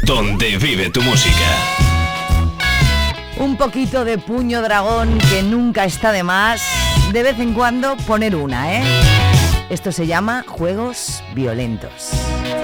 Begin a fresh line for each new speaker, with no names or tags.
donde vive tu música.
Un poquito de Puño Dragón, que nunca está de más. De vez en cuando poner una, ¿eh? Esto se llama Juegos Violentos.